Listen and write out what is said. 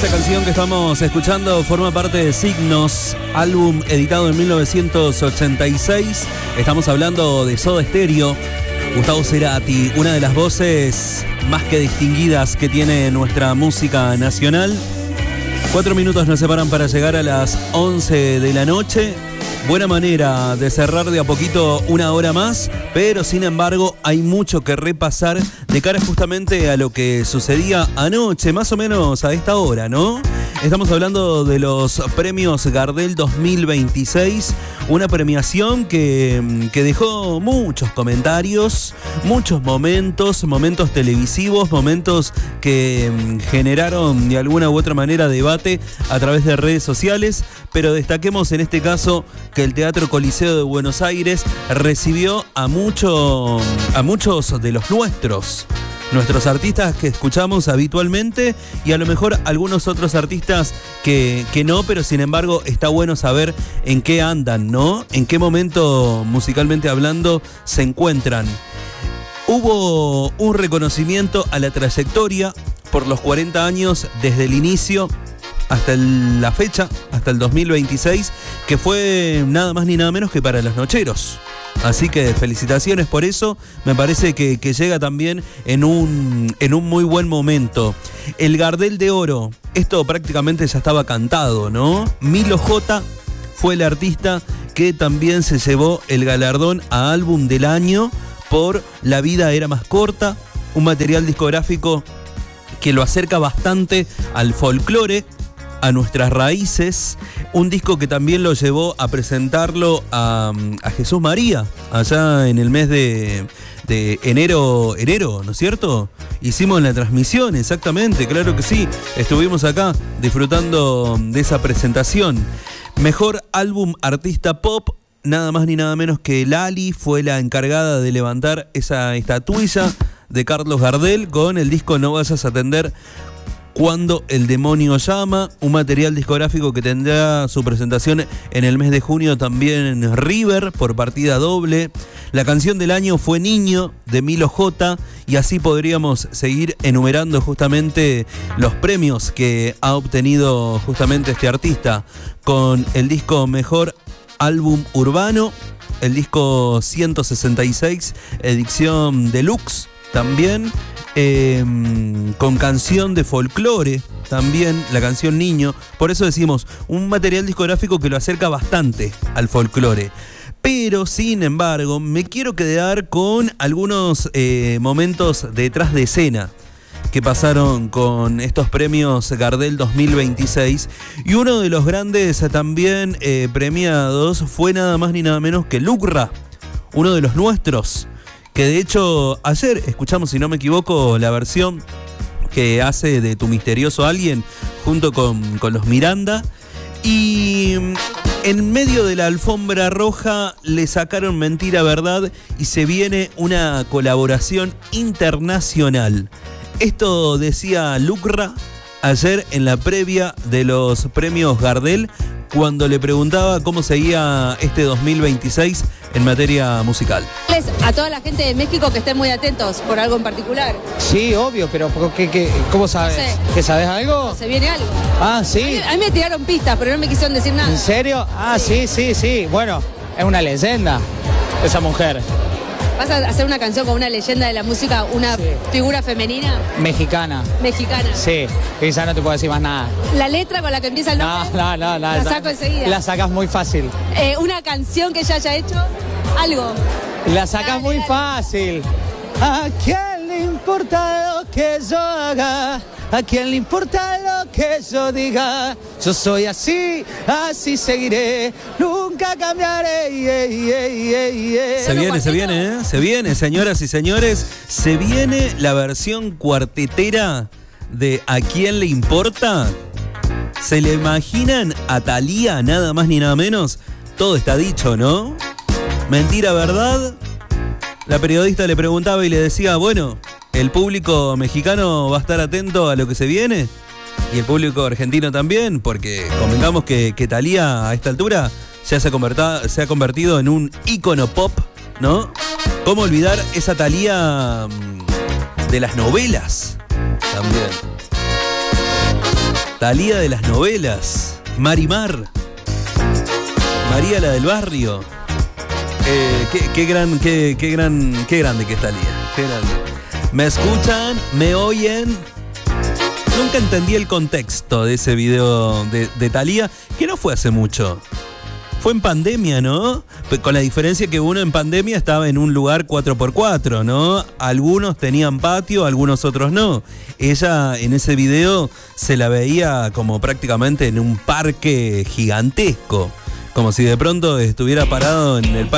Esta canción que estamos escuchando forma parte de Signos, álbum editado en 1986. Estamos hablando de Soda Stereo. Gustavo Cerati, una de las voces más que distinguidas que tiene nuestra música nacional. 4 minutos nos separan para llegar a las 11 de la noche. Buena manera de cerrar de a poquito una hora más, pero sin embargo hay mucho que repasar de cara justamente a lo que sucedía anoche, más o menos a esta hora, ¿no? Estamos hablando de los premios Gardel 2026, una premiación que dejó muchos comentarios, muchos momentos televisivos, momentos que generaron de alguna u otra manera debate a través de redes sociales, pero destaquemos en este caso que el Teatro Coliseo de Buenos Aires recibió a muchos de los nuestros artistas que escuchamos habitualmente y a lo mejor algunos otros artistas que no, pero sin embargo está bueno saber en qué andan, ¿no? En qué momento musicalmente hablando se encuentran. Hubo un reconocimiento a la trayectoria por los 40 años desde el inicio hasta la fecha, hasta el 2026, que fue nada más ni nada menos que para los nocheros. Así que felicitaciones por eso, me parece que llega también en un muy buen momento. El Gardel de Oro, esto prácticamente ya estaba cantado, ¿no? Milo J fue el artista que también se llevó el galardón a álbum del año por La vida era más corta, un material discográfico que lo acerca bastante al folclore, a nuestras raíces, un disco que también lo llevó a presentarlo a Jesús María, allá en el mes de enero, ¿no es cierto? Hicimos la transmisión, exactamente, claro que sí, estuvimos acá disfrutando de esa presentación. Mejor álbum artista pop, nada más ni nada menos que Lali fue la encargada de levantar esa estatuilla de Carlos Gardel con el disco No vayas a atender Cuando el demonio llama, un material discográfico que tendrá su presentación en el mes de junio también en River por partida doble. La canción del año fue Niño de Milo J y así podríamos seguir enumerando justamente los premios que ha obtenido justamente este artista con el disco Mejor Álbum Urbano, el disco 166 edición deluxe también. Con canción de folclore, también la canción Niño. Por eso decimos, un material discográfico que lo acerca bastante al folclore. Pero, sin embargo, me quiero quedar con algunos momentos detrás de escena que pasaron con estos premios Gardel 2026. Y uno de los grandes también premiados fue nada más ni nada menos que Lucra, uno de los nuestros. Que de hecho ayer escuchamos, si no me equivoco, la versión que hace de Tu Misterioso Alguien junto con los Miranda. Y en medio de la alfombra roja le sacaron Mentira Verdad y se viene una colaboración internacional. Esto decía Lucra ayer en la previa de los premios Gardel cuando le preguntaba cómo seguía este 2026 en materia musical. A toda la gente de México que estén muy atentos por algo en particular. Sí, obvio, pero ¿cómo sabes? No sé. ¿Que sabes algo? ¿Se viene algo? Ah, sí. A mí me tiraron pistas, pero no me quisieron decir nada. ¿En serio? Ah, sí. Bueno, es una leyenda esa mujer. ¿Vas a hacer una canción con una leyenda de la música, una figura femenina? Mexicana. Mexicana. Sí, quizá no te puedo decir más nada. ¿La letra con la que empieza el nombre? No. La saco enseguida. La sacas muy fácil. ¿Una canción que ella haya hecho? Algo. La sacas muy fácil. ¿A quién le importa lo que yo haga? ¿A quién le importa lo que yo diga? Yo soy así, así seguiré, nunca cambiaré. Se viene, señoras y señores, se viene la versión cuartetera de ¿A quién le importa? ¿Se le imaginan a Thalía, nada más ni nada menos? Todo está dicho, ¿no? Mentira, ¿verdad? La periodista le preguntaba y le decía, bueno, ¿el público mexicano va a estar atento a lo que se viene? Y el público argentino también, porque convengamos que Thalía a esta altura ya se ha convertido en un ícono pop, ¿no? ¿Cómo olvidar esa Thalía de las novelas? También. Thalía de las novelas. Marimar. María la del barrio. Qué grande que es Thalía. Qué grande. Me escuchan, me oyen. Nunca entendí el contexto de ese video de Thalía, que no fue hace mucho. Fue en pandemia, ¿no? Con la diferencia que uno en pandemia estaba en un lugar 4x4, ¿no? Algunos tenían patio, algunos otros no. Ella en ese video se la veía como prácticamente en un parque gigantesco. Como si de pronto estuviera parado en el parque.